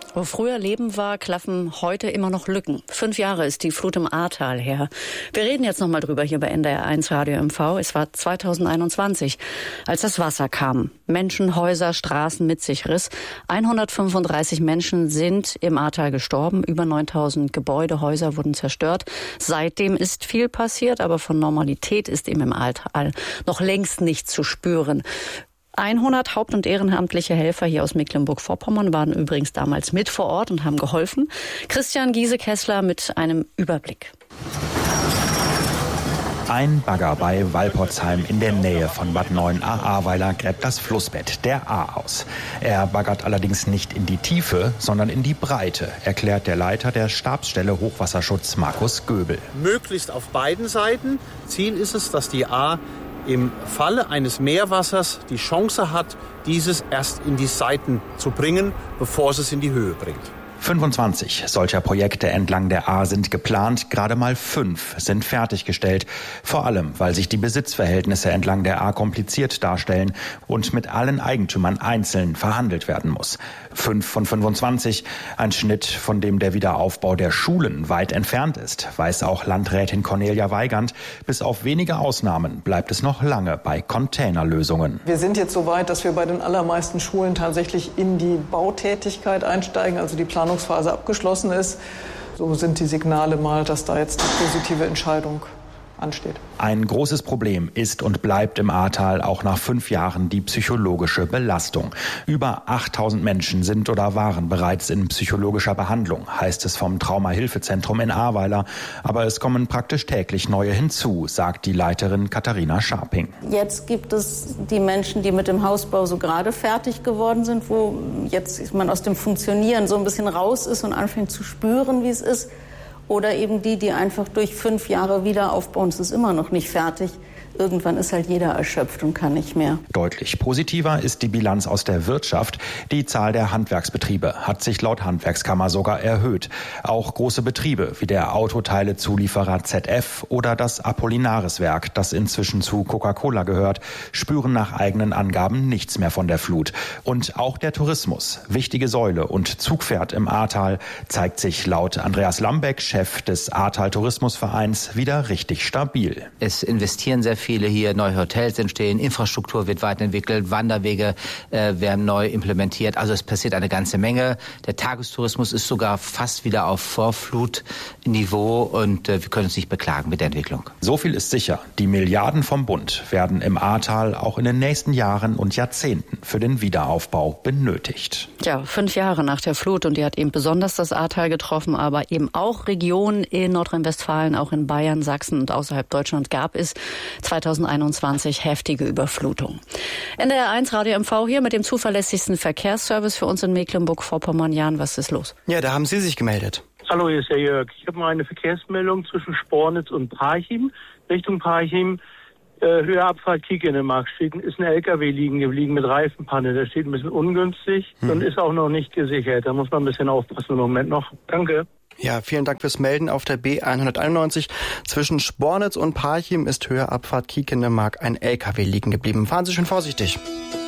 Wo früher Leben war, klaffen heute immer noch Lücken. 5 Jahre ist die Flut im Ahrtal her. Wir reden jetzt noch mal drüber hier bei NDR1 Radio MV. Es war 2021, als das Wasser kam. Menschen, Häuser, Straßen mit sich riss. 135 Menschen sind im Ahrtal gestorben. Über 9000 Gebäude, Häuser wurden zerstört. Seitdem ist viel passiert, aber von Normalität ist eben im Ahrtal noch längst nichts zu spüren. 100 haupt- und ehrenamtliche Helfer hier aus Mecklenburg-Vorpommern waren übrigens damals mit vor Ort und haben geholfen. Christian Giese-Kessler mit einem Überblick. Ein Bagger bei Walporzheim in der Nähe von Bad Neuenahr-Ahrweiler gräbt das Flussbett der Ahr aus. Er baggert allerdings nicht in die Tiefe, sondern in die Breite, erklärt der Leiter der Stabsstelle Hochwasserschutz Markus Göbel. Möglichst auf beiden Seiten. Ziel ist es, dass die Ahr im Falle eines Meerwassers die Chance hat, dieses erst in die Seiten zu bringen, bevor es in die Höhe bringt. 25 solcher Projekte entlang der Ahr sind geplant, gerade mal 5 sind fertiggestellt. Vor allem, weil sich die Besitzverhältnisse entlang der Ahr kompliziert darstellen und mit allen Eigentümern einzeln verhandelt werden muss. 5 von 25, ein Schnitt, von dem der Wiederaufbau der Schulen weit entfernt ist, weiß auch Landrätin Cornelia Weigand. Bis auf wenige Ausnahmen bleibt es noch lange bei Containerlösungen. Wir sind jetzt so weit, dass wir bei den allermeisten Schulen tatsächlich in die Bautätigkeit einsteigen, also die Planungsphase abgeschlossen ist. So sind die Signale mal, dass da jetzt eine positive Entscheidung ansteht. Ein großes Problem ist und bleibt im Ahrtal auch nach 5 Jahren die psychologische Belastung. Über 8000 Menschen sind oder waren bereits in psychologischer Behandlung, heißt es vom Traumahilfezentrum in Ahrweiler. Aber es kommen praktisch täglich neue hinzu, sagt die Leiterin Katharina Scharping. Jetzt gibt es die Menschen, die mit dem Hausbau so gerade fertig geworden sind, wo jetzt man aus dem Funktionieren so ein bisschen raus ist und anfängt zu spüren, wie es ist. Oder eben die einfach durch 5 Jahre wieder aufbauen. Es ist immer noch nicht fertig. Irgendwann ist halt jeder erschöpft und kann nicht mehr. Deutlich positiver ist die Bilanz aus der Wirtschaft. Die Zahl der Handwerksbetriebe hat sich laut Handwerkskammer sogar erhöht. Auch große Betriebe wie der Autoteilezulieferer ZF oder das Apollinaris-Werk, das inzwischen zu Coca-Cola gehört, spüren nach eigenen Angaben nichts mehr von der Flut. Und auch der Tourismus, wichtige Säule und Zugpferd im Ahrtal, zeigt sich laut Andreas Lambeck, Chef des Ahrtal Tourismusvereins, wieder richtig stabil. Es investieren sehr viele hier, neue Hotels entstehen, Infrastruktur wird weiterentwickelt, Wanderwege werden neu implementiert. Also es passiert eine ganze Menge. Der Tagestourismus ist sogar fast wieder auf Vorflutniveau und wir können uns nicht beklagen mit der Entwicklung. So viel ist sicher. Die Milliarden vom Bund werden im Ahrtal auch in den nächsten Jahren und Jahrzehnten für den Wiederaufbau benötigt. Ja, 5 Jahre nach der Flut und die hat eben besonders das Ahrtal getroffen, aber eben auch Regionen in Nordrhein-Westfalen, auch in Bayern, Sachsen und außerhalb Deutschland gab es 2021 heftige Überflutung. NDR1 Radio MV hier mit dem zuverlässigsten Verkehrsservice für uns in Mecklenburg-Vorpommern. Jan, was ist los? Ja, da haben Sie sich gemeldet. Hallo, hier ist der Jörg. Ich habe mal eine Verkehrsmeldung zwischen Spornitz und Parchim. Richtung Parchim, Höhe Abfahrt Kiekenemark ist ein LKW liegen geblieben mit Reifenpanne. Der steht ein bisschen ungünstig und ist auch noch nicht gesichert. Da muss man ein bisschen aufpassen im Moment noch. Danke. Ja, vielen Dank fürs Melden. Auf der B191 zwischen Spornitz und Parchim ist Höhe Abfahrt Kiekenemark ein LKW liegen geblieben. Fahren Sie schön vorsichtig.